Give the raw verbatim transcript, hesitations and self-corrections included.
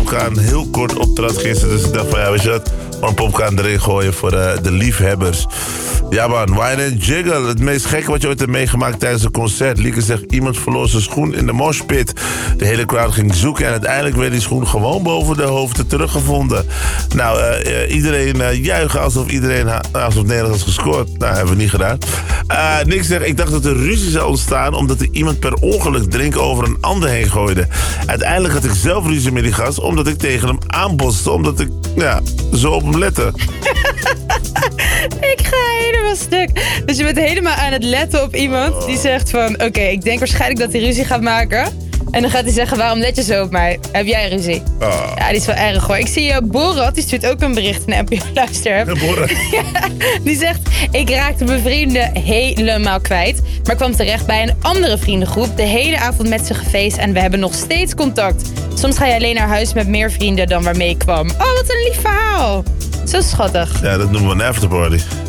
popcorn heel kort optrad gisteren. Dus ik dacht van ja, weet je wat? Gewoon popcorn erin gooien voor uh, de liefhebbers. Ja man, Wine and Jiggle. Het meest gekke wat je ooit hebt meegemaakt tijdens een concert. Lieke zegt, iemand verloor zijn schoen in de moshpit. De hele crowd ging zoeken en uiteindelijk werd die schoen gewoon boven de hoofden teruggevonden. Nou, uh, uh, iedereen uh, juichen alsof iedereen ha- alsof Nederland had gescoord. Nou, hebben we niet gedaan. Uh, Nick zegt, ik dacht dat er ruzie zou ontstaan omdat er iemand per ongeluk drink over een ander heen gooide. Uiteindelijk had ik zelf ruzie met die gast omdat ik tegen hem aanbotste. Omdat ik, ja, zo op hem lette. Ik ga helemaal stuk. Dus je bent helemaal aan het letten op iemand die zegt van... Oké, okay, ik denk waarschijnlijk dat hij ruzie gaat maken. En dan gaat hij zeggen, waarom let je zo op mij? Heb jij ruzie? Oh. Ja, die is wel erg hoor. Ik zie uh, Borat, die stuurt ook een bericht in de N P O Luister. Ja, Borat. Ja, die zegt, ik raakte mijn vrienden helemaal kwijt. Maar kwam terecht bij een andere vriendengroep. De hele avond met ze gefeest en we hebben nog steeds contact. Soms ga je alleen naar huis met meer vrienden dan waarmee ik kwam. Oh, wat een lief verhaal. Zo schattig. Ja, dat noemen we een afterparty.